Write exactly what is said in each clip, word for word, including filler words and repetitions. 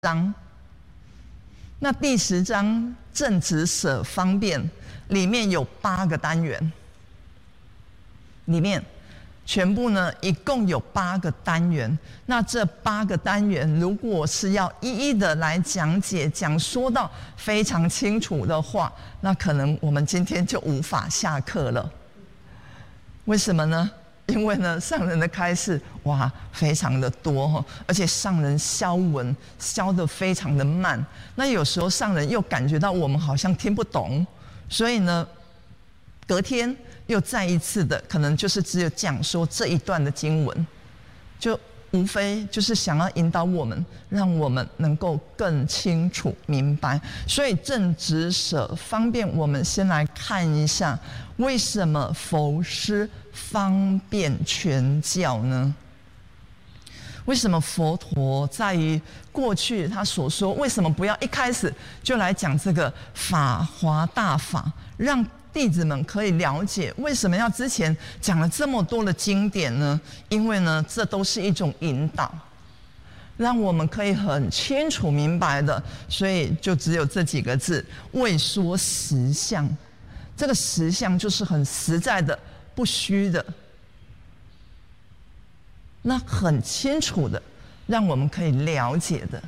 章。那第十章正直舍方便里面有八个单元，里面全部呢一共有八个单元。那这八个单元如果是要一一的来讲解讲说到非常清楚的话，那可能我们今天就无法下课了。为什么呢？因为呢，上人的开示哇，非常的多哈，而且上人消文消得非常的慢。那有时候上人又感觉到我们好像听不懂，所以呢，隔天又再一次的，可能就是只有讲说这一段的经文，就无非就是想要引导我们，让我们能够更清楚明白。所以正直舍方便，我们先来看一下，为什么佛师方便全教呢？为什么佛陀在于过去他所说，为什么不要一开始就来讲这个法华大法，让弟子们可以了解为什么要之前讲了这么多的经典呢？因为呢，这都是一种引导，让我们可以很清楚明白的。所以就只有这几个字：为说实相。这个实相就是很实在的、不虚的，那很清楚的，让我们可以了解的。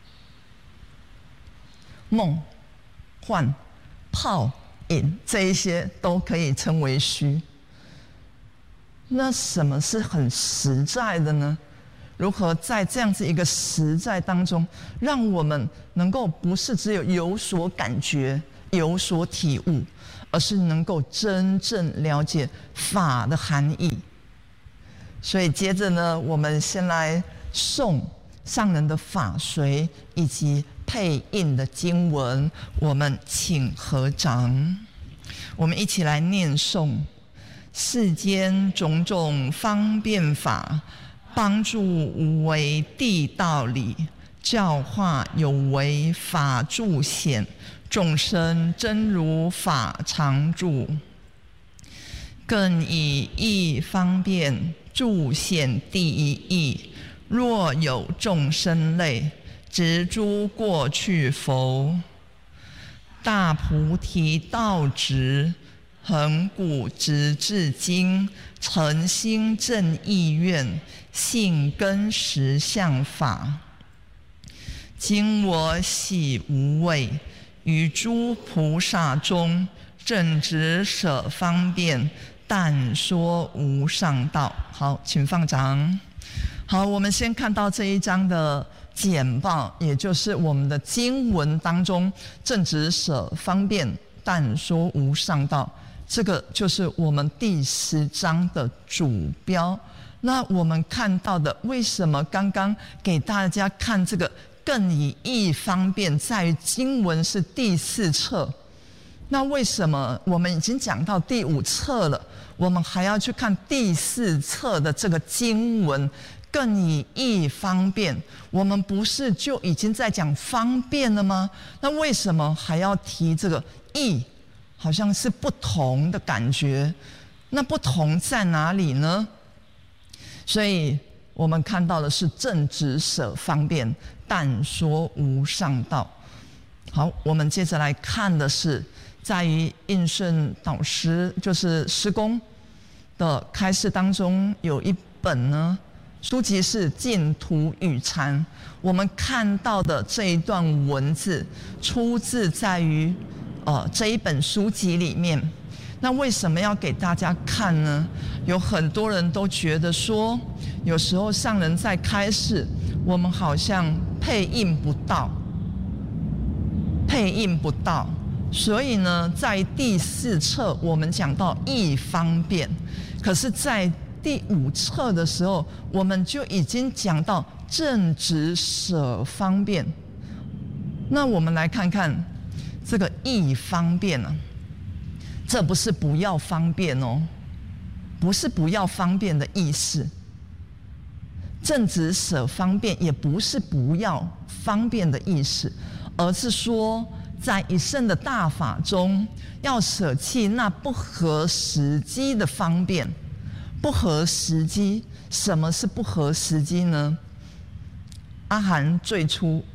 梦、幻、泡、影这一些都可以称为虚。那什么是很实在的呢？如何在这样子一个实在当中，让我们能够不是只有有所感觉、有所体悟，而是能够真正了解法的含义。所以接着呢，我们先来诵上人的法髓以及配印的经文，我们请合掌，我们一起来念诵：世间种种方便法，帮助无为地道理，教化有为法助显，众生真如法常住。更以义方便助显第一义，若有众生类，执诸过去佛。大菩提道直，恒古直至今，诚心正意愿，信根实相法。今我喜无畏，于诸菩萨中，正直舍方便，但说无上道。好，请放掌。好，我们先看到这一章的简报，也就是我们的经文当中，正直舍方便，但说无上道，这个就是我们第十章的主标。那我们看到的，为什么刚刚给大家看这个更以义方便，在于经文是第四册，那为什么我们已经讲到第五册了，我们还要去看第四册的这个经文更以义方便？我们不是就已经在讲方便了吗？那为什么还要提这个义？好像是不同的感觉。那不同在哪里呢？所以我们看到的是正直舍方便，但说无上道。好，我们接着来看的是在于印顺导师，就是师公的开示当中，有一本呢书籍是《净土语禅》。我们看到的这一段文字，出自在于呃这一本书籍里面。那为什么要给大家看呢？有很多人都觉得说，有时候上人在开示，我们好像配印不到，配印不到。所以呢，在第四册我们讲到义方便，可是在第五册的时候，我们就已经讲到正直舍方便。那我们来看看这个义方便啊，这不是不要方便哦，不是不要方便的意思。正直舍方便也不是不要方便的意思，而是说在一生的大法中，要舍弃那不合时机的方便。不合时机，什么是不合时机呢？阿含最初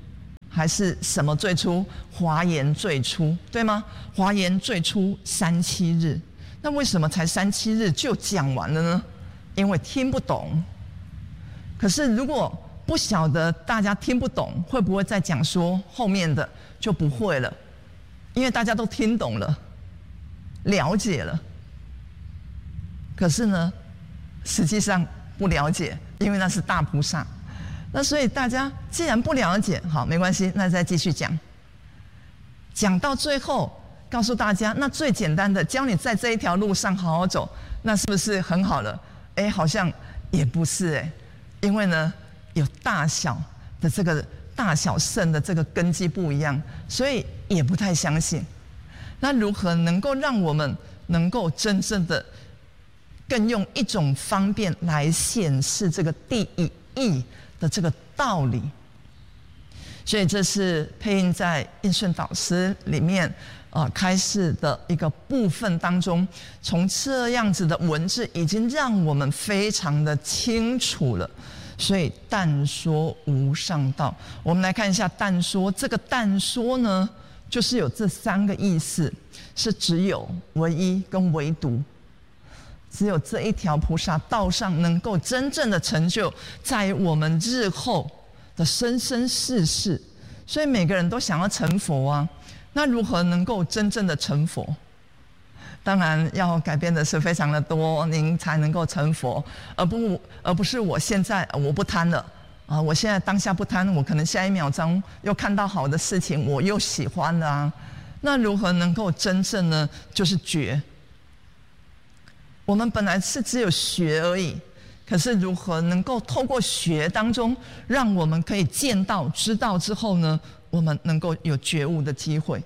还是什么最初？华严最初，对吗？华严最初三七日，那为什么才三七日就讲完了呢？因为听不懂。可是如果不晓得大家听不懂，会不会再讲说后面的就不会了？因为大家都听懂了，了解了。可是呢，实际上不了解，因为那是大菩萨。那所以大家既然不了解，好，没关系，那再继续讲。讲到最后，告诉大家，那最简单的，教你在这一条路上好好走，那是不是很好了？哎，好像也不是哎，因为呢，有大小的这个大小圣的这个根基不一样，所以也不太相信。那如何能够让我们能够真正的更用一种方便来显示这个第一义的这个道理？所以这是配印在印顺导师里面呃开示的一个部分当中，从这样子的文字已经让我们非常的清楚了。所以但说无上道，我们来看一下但说。这个但说呢，就是有这三个意思，是只有、唯一跟唯独。只有这一条菩萨道上能够真正的成就，在我们日后的生生世世。所以每个人都想要成佛啊，那如何能够真正的成佛？当然要改变的是非常的多，您才能够成佛，而不而不是我现在我不贪了啊，我现在当下不贪，我可能下一秒钟又看到好的事情，我又喜欢了啊。那如何能够真正呢？就是觉。我们本来是只有学而已，可是如何能够透过学当中，让我们可以见到、知道之后呢，我们能够有觉悟的机会。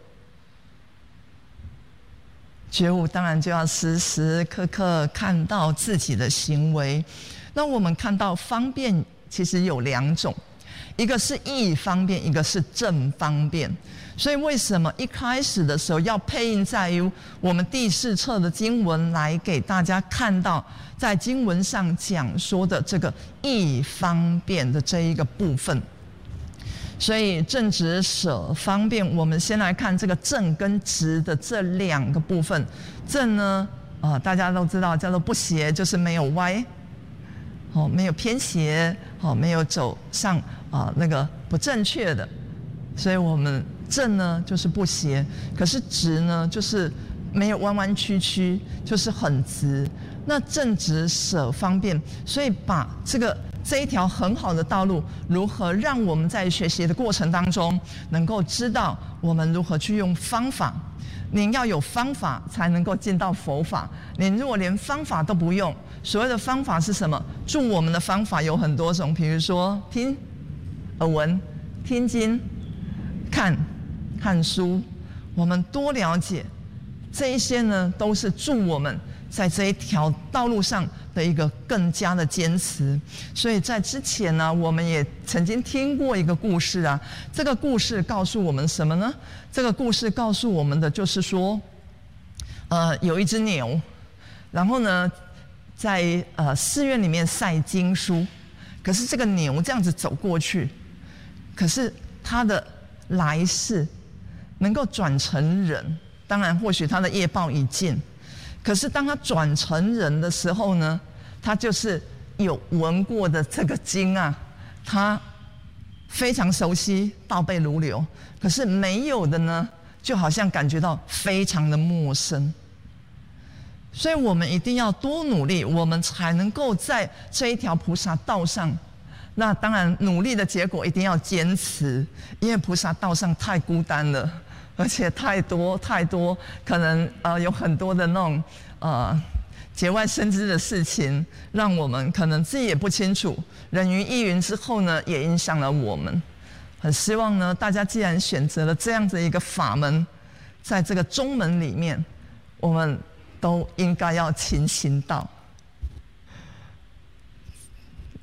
觉悟当然就要时时刻刻看到自己的行为。那我们看到方便其实有两种，一个是义方便，一个是正方便。所以为什么一开始的时候要配印在于我们第四册的经文，来给大家看到在经文上讲说的这个义方便的这一个部分。所以正直舍方便，我们先来看这个正跟直的这两个部分。正呢，呃，大家都知道叫做不邪，就是没有歪，哦，没有偏斜，哦，没有走上啊、呃、那个不正确的。所以我们正呢就是不斜，可是直呢就是没有弯弯曲曲，就是很直。那正直舍方便，所以把这个这一条很好的道路，如何让我们在学习的过程当中能够知道我们如何去用方法。您要有方法才能够进到佛法，您如果连方法都不用，所谓的方法是什么？助我们的方法有很多种，比如说听、耳闻、听经、看看书，我们多了解这一些呢，都是助我们在这一条道路上的一个更加的坚持。所以在之前呢，我们也曾经听过一个故事啊。这个故事告诉我们什么呢？这个故事告诉我们的就是说，呃，有一只牛，然后呢，在呃寺院里面晒经书，可是这个牛这样子走过去，可是它的来世能够转成人，当然或许他的业报已尽，可是当他转成人的时候呢，他就是有闻过的这个经啊，他非常熟悉，倒背如流。可是没有的呢，就好像感觉到非常的陌生。所以我们一定要多努力，我们才能够在这一条菩萨道上。那当然努力的结果一定要坚持，因为菩萨道上太孤单了，而且太多太多可能呃有很多的那种呃节外生枝的事情，让我们可能自己也不清楚，人云亦云之后呢，也影响了我们。很希望呢，大家既然选择了这样的一个法门，在这个中门里面，我们都应该要勤行道。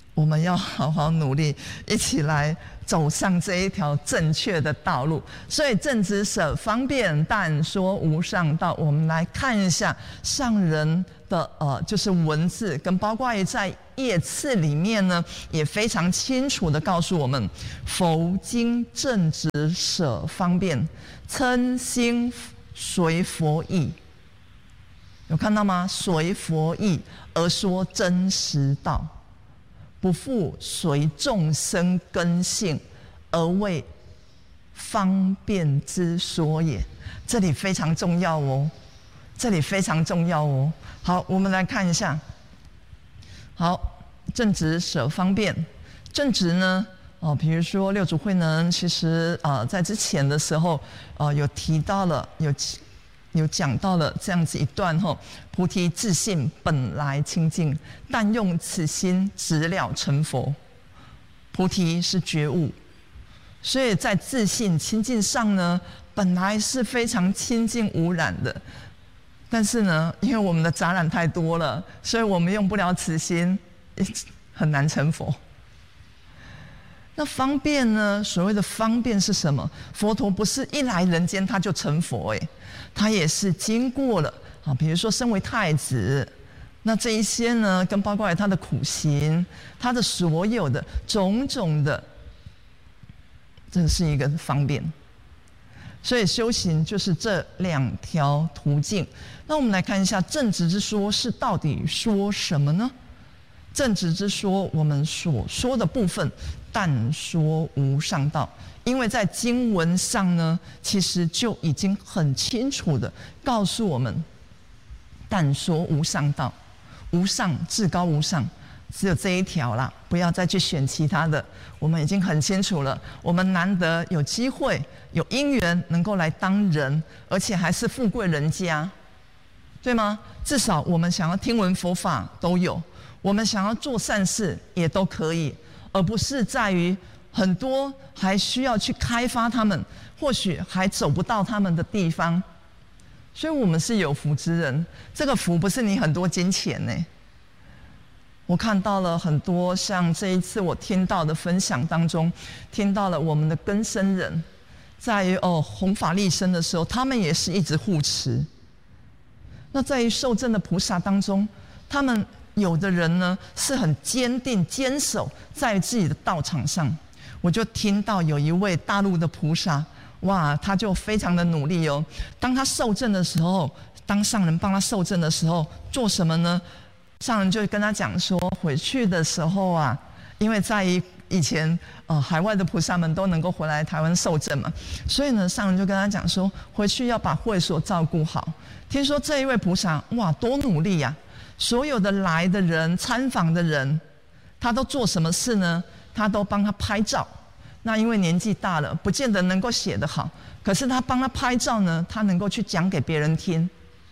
我们要好好努力，一起来走上这一条正确的道路。所以正直舍方便，但说无上道。我们来看一下上人的呃，就是文字，跟包括于在页次里面呢，也非常清楚的告诉我们：佛经正直舍方便，称心随佛意。有看到吗？随佛意而说真实道，不复随众生根性而为方便之说也。这里非常重要哦，这里非常重要哦。好，我们来看一下。好，正直舍方便，正直呢，哦，比如说六祖慧能，其实呃在之前的时候，呃有提到了，有有讲到了这样子一段吼、哦，菩提自性本来清净，但用此心直了成佛。菩提是觉悟，所以在自性清净上呢，本来是非常清净无染的。但是呢，因为我们的杂染太多了，所以我们用不了此心，很难成佛。那方便呢？所谓的方便是什么？佛陀不是一来人间他就成佛，哎，他也是经过了啊，比如说身为太子，那这一些呢，跟包括他的苦行，他的所有的种种的，这是一个方便。所以修行就是这两条途径。那我们来看一下正直之说是到底说什么呢？正直之说，我们所说的部分，但说无上道。因为在经文上呢，其实就已经很清楚的告诉我们，但说无上道，无上至高无上，只有这一条啦，不要再去选其他的。我们已经很清楚了，我们难得有机会、有因缘能够来当人，而且还是富贵人家，对吗？至少我们想要听闻佛法都有，我们想要做善事也都可以，而不是在于很多还需要去开发他们，或许还走不到他们的地方。所以我们是有福之人，这个福不是你很多金钱呢。我看到了很多，像这一次我听到的分享当中，听到了我们的根生人，在于哦弘法利生的时候，他们也是一直护持。那在于受证的菩萨当中，他们有的人呢是很坚定坚守在自己的道场上。我就听到有一位大陆的菩萨，哇，他就非常的努力哦。当他受证的时候，当上人帮他受证的时候，做什么呢？上人就跟他讲说，回去的时候啊，因为在于以前呃海外的菩萨们都能够回来台湾受证嘛，所以呢，上人就跟他讲说，回去要把会所照顾好。听说这一位菩萨哇，多努力呀、啊！所有的来的人、参访的人，他都做什么事呢？他都帮他拍照。那因为年纪大了，不见得能够写得好，可是他帮他拍照呢，他能够去讲给别人听，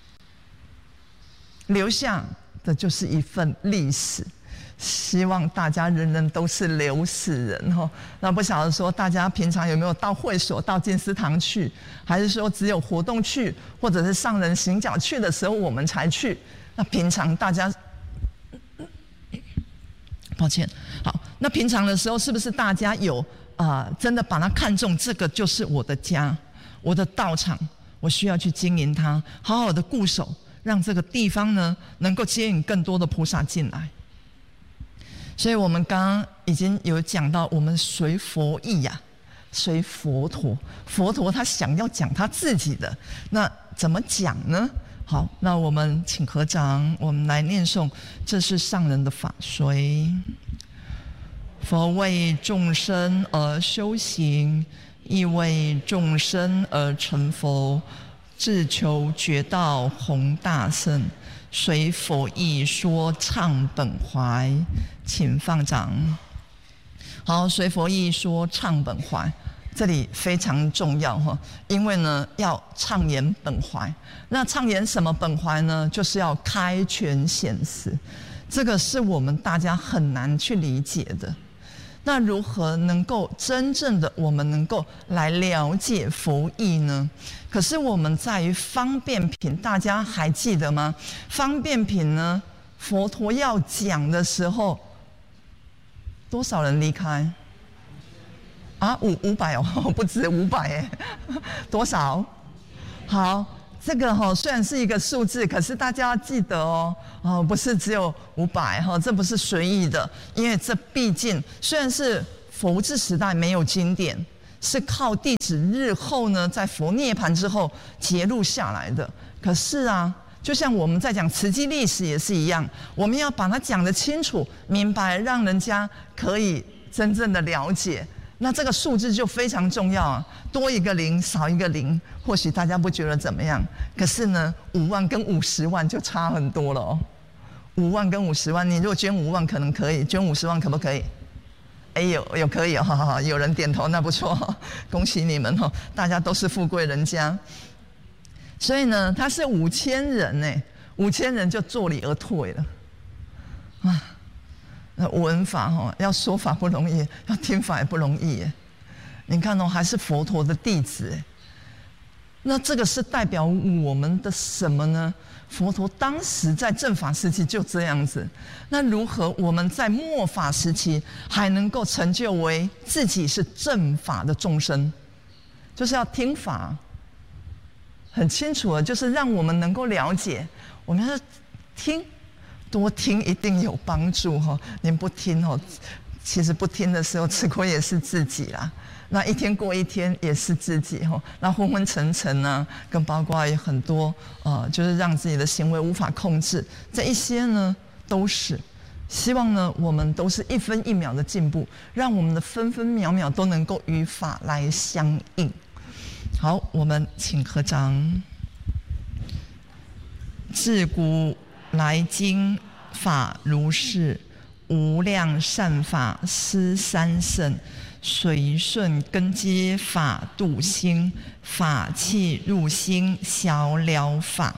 留下的就是一份历史。希望大家人人都是留史人哈。那不晓得说大家平常有没有到会所、到静思堂去，还是说只有活动去，或者是上人行脚去的时候我们才去？那平常大家，抱歉，好，那平常的时候是不是大家有啊、呃、真的把它看重？这个就是我的家，我的道场，我需要去经营它，好好的固守，让这个地方呢能够接引更多的菩萨进来。所以我们刚刚已经有讲到，我们随佛意呀、啊，随佛陀，佛陀他想要讲他自己的，那怎么讲呢？好，那我们请合掌，我们来念诵，这是上人的法随。佛为众生而修行，亦为众生而成佛，自求觉道弘大圣，随佛意说唱本怀。请放掌。好，随佛意说唱本怀，这里非常重要哈，因为呢要畅言本怀。那畅言什么本怀呢？就是要开权显实，这个是我们大家很难去理解的。那如何能够真正的我们能够来了解佛意呢？可是我们在于方便品，大家还记得吗？方便品呢，佛陀要讲的时候， 多少人离开？啊，五五百哦，不止五百哎，多少？好，这个哈、哦、虽然是一个数字，可是大家要记得哦，哦不是只有五百哈，这不是随意的，因为这毕竟虽然是佛治时代没有经典，是靠弟子日后呢在佛涅槃之后揭露下来的，可是啊。就像我们在讲慈济历史也是一样，我们要把它讲得清楚明白，让人家可以真正的了解。那这个数字就非常重要啊，多一个零少一个零，或许大家不觉得怎么样，可是呢，五万跟五十万就差很多了哦。五万跟五十万，你如果捐五万可能可以，捐五十万可不可以？哎，有有可以哦，好好好，有人点头，那不错，恭喜你们哦，大家都是富贵人家。所以呢，他是五千人呢，五千人就坐礼而退了，啊，那闻法哈，要说法不容易，要听法也不容易耶。你看哦，还是佛陀的弟子哎，那这个是代表我们的什么呢？佛陀当时在正法时期就这样子，那如何我们在末法时期还能够成就为自己是正法的众生？就是要听法。很清楚的，就是让我们能够了解，我们要听，多听一定有帮助哈。您不听哦，其实不听的时候吃亏也是自己啦。那一天过一天也是自己哈。那昏昏沉沉呢，跟包括有很多呃，就是让自己的行为无法控制，这一些呢都是。希望呢，我们都是一分一秒的进步，让我们的分分秒秒都能够与法来相应。好，我们请合掌。自古来今法如是，无量善法施三圣，随顺根基法度心，法器入心消了法。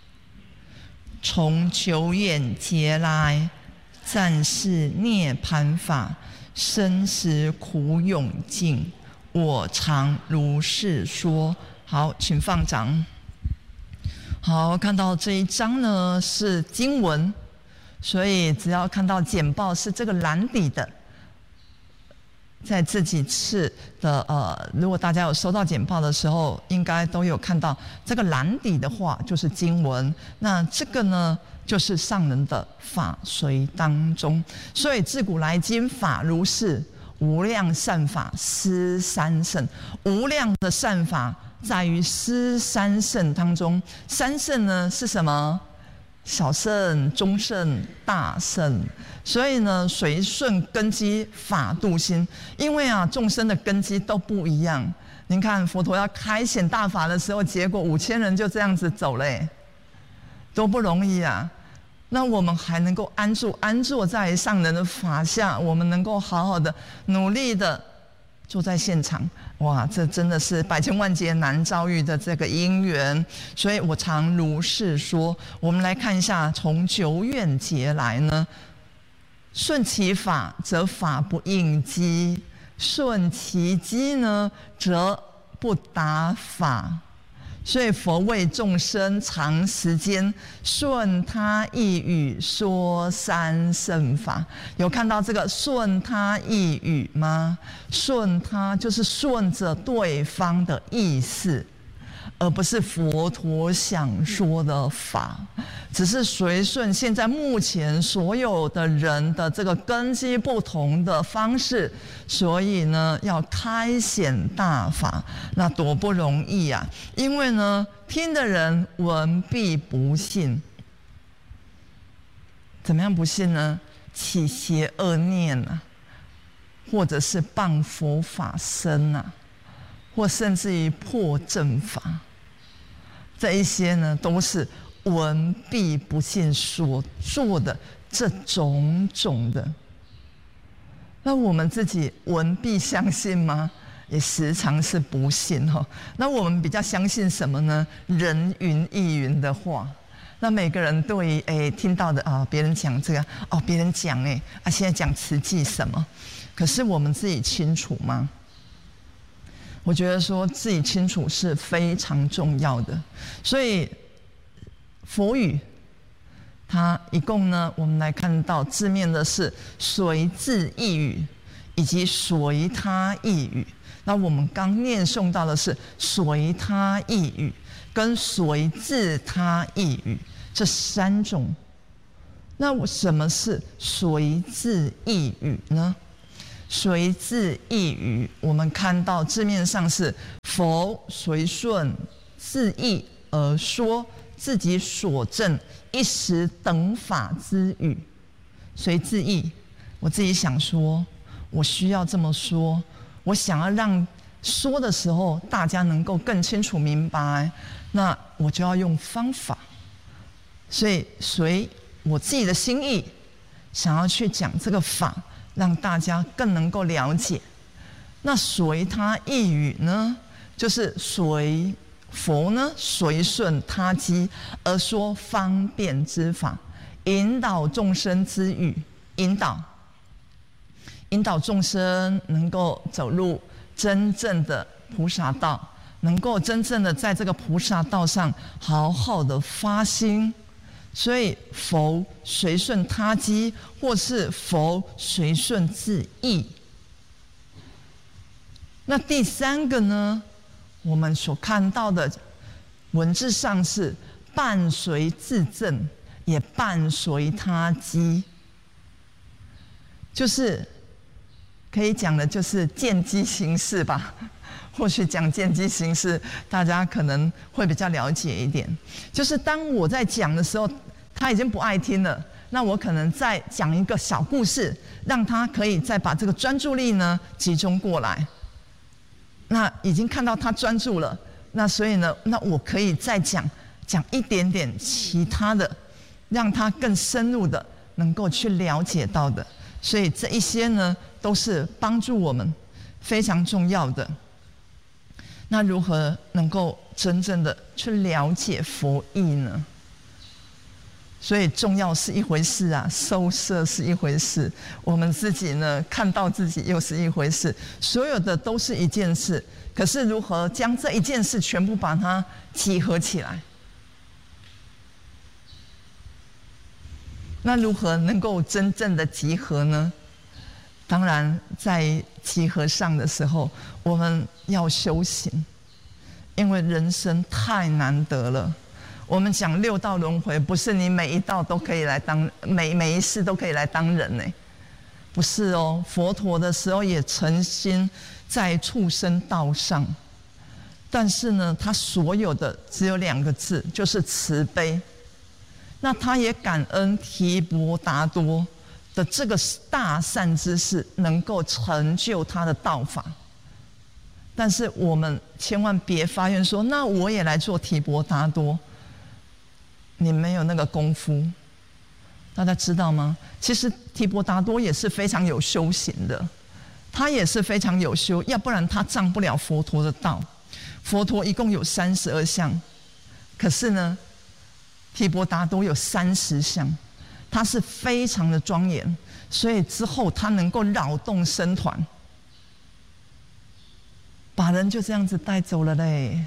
从久远劫来，暂是涅槃法，生死苦永尽。我常如是说。好，请放掌。好，看到这一章呢是经文，所以只要看到简报是这个蓝底的，在这几次的呃，如果大家有收到简报的时候，应该都有看到这个蓝底的话就是经文，那这个呢就是上人的法随当中，所以自古来今法如是。无量善法施三圣，无量的善法在于施三圣当中。三圣呢是什么？小圣、中圣、大圣。所以呢，随顺根基法度心。因为啊，众生的根基都不一样。您看佛陀要开显大法的时候，结果五千人就这样子走嘞，多不容易啊！那我们还能够安住安坐在上人的法下，我们能够好好的努力的坐在现场，哇，这真的是百千万劫难遭遇的这个因缘。所以我常如是说。我们来看一下，从久远劫来呢，顺其法则法不应机，顺其机呢则不达法。所以佛为众生长时间顺他意语说三圣法。有看到这个顺他意语吗？顺他就是顺着对方的意思，而不是佛陀想说的法，只是随顺现在目前所有的人的这个根基不同的方式，所以呢要开显大法，那多不容易啊！因为呢听的人闻必不信，怎么样不信呢？起邪恶念啊，或者是谤佛法身啊，或甚至于破正法。这一些呢，都是闻必不信所做的这种种的。那我们自己闻必相信吗？也时常是不信哈。那我们比较相信什么呢？人云亦云的话。那每个人对于诶听到的啊，别人讲这个哦，别人讲诶啊，现在讲慈济什么？可是我们自己清楚吗？我觉得说自己清楚是非常重要的，所以佛语它一共呢，我们来看到字面的是随字一语，以及随他一语。那我们刚念诵到的是随他一语跟随自他一语这三种。那什么是随自一语呢？随自一语，我们看到字面上是佛随顺自意而说自己所证一时等法之语。随自意，我自己想说，我需要这么说，我想要让说的时候大家能够更清楚明白，那我就要用方法。所以随我自己的心意，想要去讲这个法，让大家更能够了解。那随他一语呢，就是随佛呢随顺他机而说方便之法，引导众生之语，引导引导众生能够走入真正的菩萨道，能够真正的在这个菩萨道上好好的发心。所以佛随顺他机，或是佛随顺自意。那第三个呢，我们所看到的文字上是伴随自证，也伴随他机，就是可以讲的就是见机行事吧。或许讲见机行事，大家可能会比较了解一点。就是当我在讲的时候，他已经不爱听了，那我可能再讲一个小故事，让他可以再把这个专注力呢集中过来。那已经看到他专注了，那所以呢，那我可以再讲讲一点点其他的，让他更深入的能够去了解到的。所以这一些呢，都是帮助我们非常重要的。那如何能够真正的去了解佛意呢？所以重要是一回事啊，收摄是一回事，我们自己呢看到自己又是一回事，所有的都是一件事。可是如何将这一件事全部把它集合起来？那如何能够真正的集合呢？当然，在集合上的时候，我们要修行，因为人生太难得了。我们讲六道轮回，不是你每一道都可以来当，每每一世都可以来当人呢，不是哦。佛陀的时候也诚心在畜生道上，但是呢，他所有的只有两个字，就是慈悲。那他也感恩提婆达多的这个大善之事，能够成就他的道法。但是我们千万别发愿说，那我也来做提婆达多。你没有那个功夫，大家知道吗？其实提婆达多也是非常有修行的，他也是非常有修，要不然他障不了佛陀的道。佛陀一共有三十二相，可是呢，提婆达多有三十相，他是非常的庄严，所以之后他能够扰动僧团，把人就这样子带走了嘞。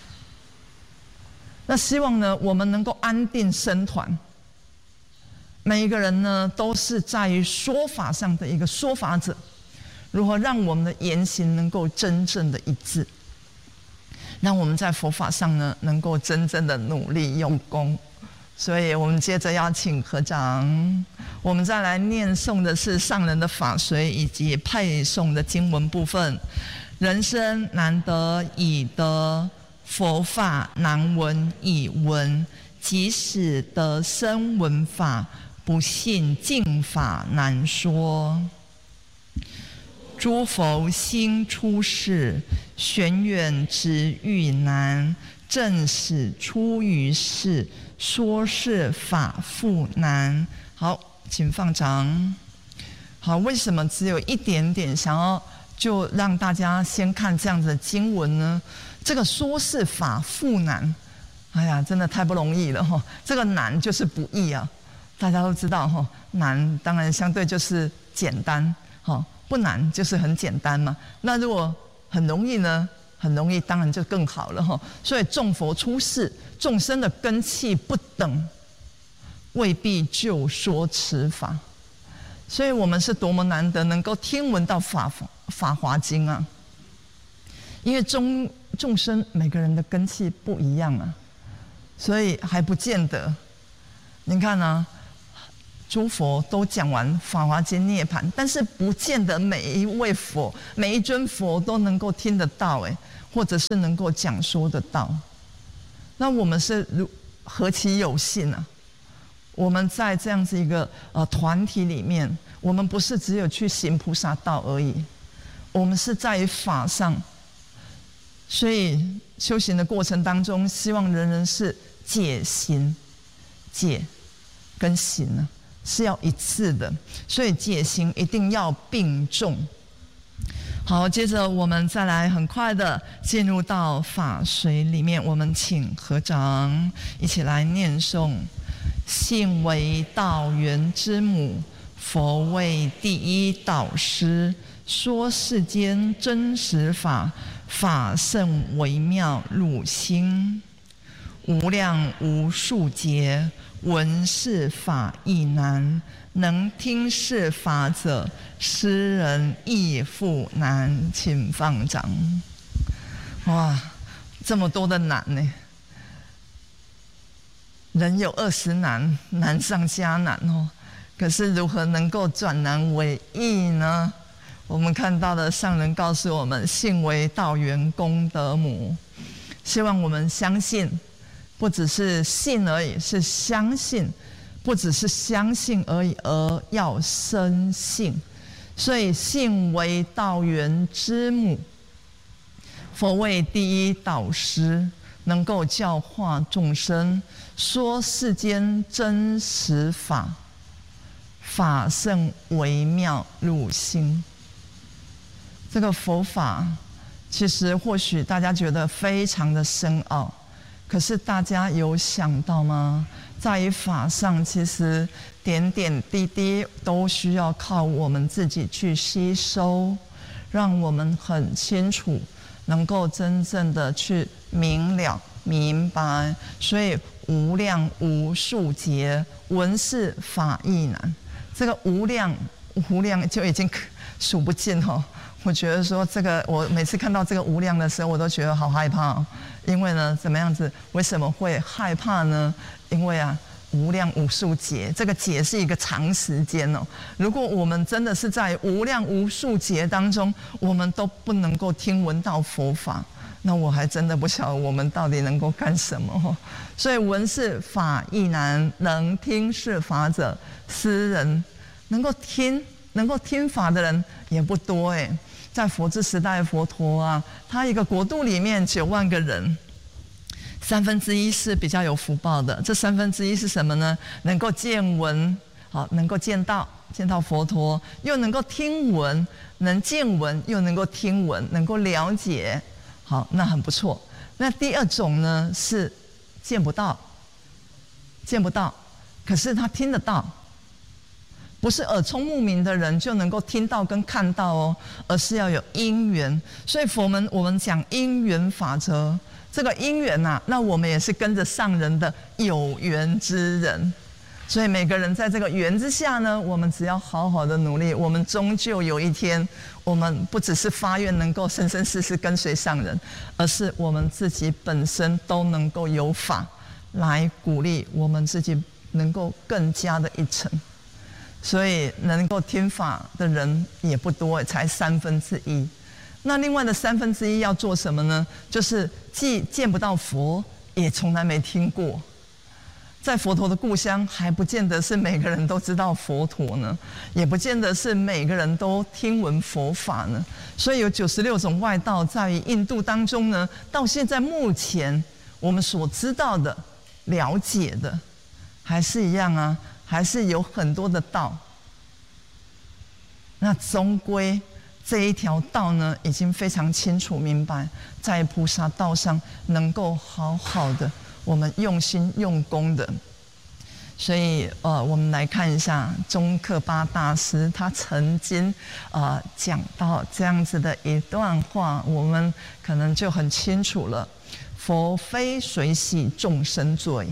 那希望呢，我们能够安定僧团。每一个人呢，都是在于说法上的一个说法者，如何让我们的言行能够真正的一致，让我们在佛法上呢，能够真正的努力用功。所以我们接着要请合掌，我们再来念诵的是上人的法随以及配诵的经文部分。人生难得已得，佛法难闻已闻，即使得声闻法，不信净法难说。诸佛心出世，玄远直欲难，正使出于世，说是法复难。好，请放掌。好，为什么只有一点点想要就让大家先看这样子的经文呢？这个说是法复难，哎呀，真的太不容易了哈！这个难就是不易啊，大家都知道哈。难当然相对就是简单，哈，不难就是很简单嘛。那如果很容易呢？很容易，当然就更好了哈。所以众佛出世，众生的根器不等， 未必就说持法。所以我们是多么难得能够听闻到法法华经啊！因为众众生每个人的根器不一样啊，所以还不见得。你看啊，诸佛都讲完法华经涅槃，但是不见得每一位佛、每一尊佛都能够听得到，哎，或者是能够讲说得到。那我们是如何其有幸啊！我们在这样子一个呃团体里面，我们不是只有去行菩萨道而已，我们是在于法上。所以修行的过程当中，希望人人是解行，解跟行呢是要一致的，所以解行一定要并重。好，接着我们再来很快的进入到法水里面，我们请合掌，一起来念诵。信为道源之母，佛为第一导师，说世间真实法，法甚微妙入心，无量无数劫，闻是法亦难，能听是法者，斯人亦复难。请放掌。哇，这么多的难呢！人有二十难，难上加难哦。可是如何能够转难为易呢？我们看到的上人告诉我们，信为道源功德母。希望我们相信，不只是信而已，是相信，不只是相信而已，而要深信。所以信为道源之母，佛为第一导师，能够教化众生，说世间真实法，法甚微妙入心。这个佛法其实或许大家觉得非常的深奥，可是大家有想到吗？在于法上，其实点点滴滴都需要靠我们自己去吸收，让我们很清楚，能够真正的去明了明白。所以无量无数劫，闻是法亦难。这个无量无量就已经数不尽哦。我觉得说这个，我每次看到这个无量的时候，我都觉得好害怕哦。因为呢，怎么样子？为什么会害怕呢？因为啊，无量无数劫，这个劫是一个长时间哦。如果我们真的是在无量无数劫当中，我们都不能够听闻到佛法，那我还真的不晓得我们到底能够干什么哦。所以闻是法亦难，能听是法者，斯人能够听能够听法的人也不多哎。在佛之时代，佛陀啊，他一个国度里面九万个人，三分之一是比较有福报的。这三分之一是什么呢？能够见闻，好，能够见到见到佛陀，又能够听闻，能见闻又能够听闻，能够了解，好，那很不错。那第二种呢是见不到，见不到，可是他听得到。不是耳聪目明的人就能够听到跟看到哦，而是要有因缘。所以佛门我们讲因缘法则，这个因缘啊，那我们也是跟着上人的有缘之人。所以每个人在这个缘之下呢，我们只要好好的努力，我们终究有一天，我们不只是发愿能够生生世世跟随上人，而是我们自己本身都能够有法来鼓励我们自己，能够更加的一层。所以能够听法的人也不多，才三分之一。那另外的三分之一要做什么呢？就是既见不到佛，也从来没听过。在佛陀的故乡，还不见得是每个人都知道佛陀呢，也不见得是每个人都听闻佛法呢。所以有九十六种外道，在于印度当中呢，到现在目前我们所知道的、了解的，还是一样啊。还是有很多的道，那终归这一条道呢，已经非常清楚明白，在菩萨道上能够好好的，我们用心用功的。所以呃，我们来看一下宗喀巴大师，他曾经呃讲到这样子的一段话，我们可能就很清楚了。佛非随喜众生罪，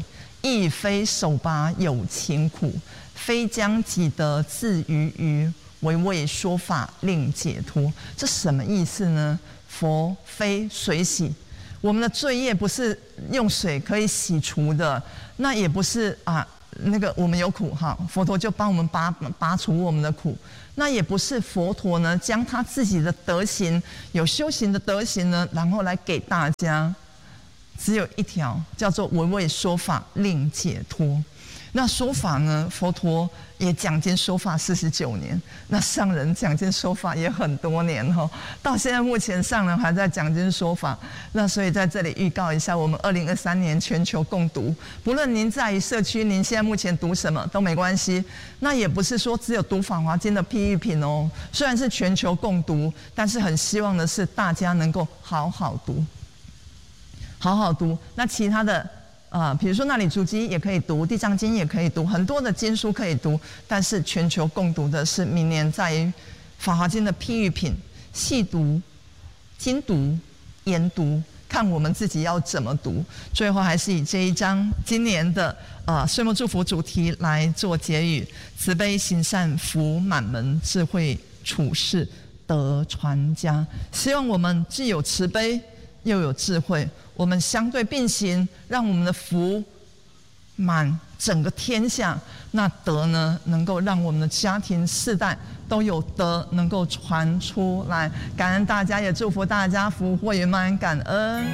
亦非手拔有情苦，非将己得自娱于，唯为说法令解脱。这什么意思呢？佛非水洗，我们的罪业不是用水可以洗除的，那也不是啊，那个我们有苦哈，佛陀就帮我们拔拔除我们的苦。那也不是佛陀呢将他自己的德行，有修行的德行呢，然后来给大家。只有一条，叫做唯为说法令解脱。那说法呢，佛陀也讲经说法四十九年，那上人讲经说法也很多年哈，到现在目前上人还在讲经说法。那所以在这里预告一下，我们二零二三年全球共读，不论您在于社区，您现在目前读什么都没关系。那也不是说只有读法华经的譬喻品哦，虽然是全球共读，但是很希望的是大家能够好好读，好好读。那其他的。啊、呃，比如说那里足迹也可以读，地藏经也可以读，很多的经书可以读，但是全球共读的是明年在于法华经的譬喻品，细读、精读、研读，看我们自己要怎么读。最后还是以这一章今年的呃岁末祝福主题来做结语：慈悲行善福满门，智慧处世得传家。希望我们既有慈悲又有智慧，我们相对并行，让我们的福满整个天下。那德呢，能够让我们的家庭世代都有德能够传出来。感恩大家，也祝福大家福慧圆满，感恩。